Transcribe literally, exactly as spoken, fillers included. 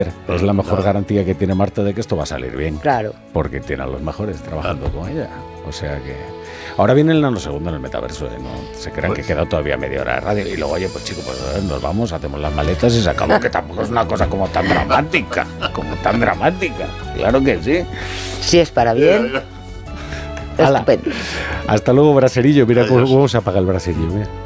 Es la mejor garantía que tiene Marta de que esto va a salir bien. Claro. Porque tiene a los mejores trabajando con ella. O sea que... Ahora viene el nanosegundo en el metaverso, ¿eh? No se crean pues... que queda todavía media hora de radio. Y luego, oye, pues chicos, pues nos vamos, hacemos las maletas y se acabó. Que tampoco es una cosa como tan dramática. Como tan dramática. Claro que sí. Si es para bien. Estupendo. Hasta luego, braserillo. Mira cómo, cómo se apaga el braserillo. Mira.